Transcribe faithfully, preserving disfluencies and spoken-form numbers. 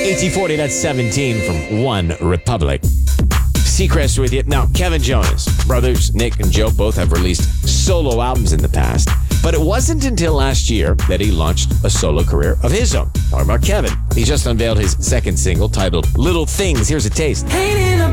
eighteen forty, that's seventeen from One Republic. Seacrest with you. Now, Kevin Jonas, brothers Nick and Joe both have released solo albums in the past, but it wasn't until last year that he launched a solo career of his own. Talking about Kevin. He just unveiled his second single titled Little Things. Here's a taste.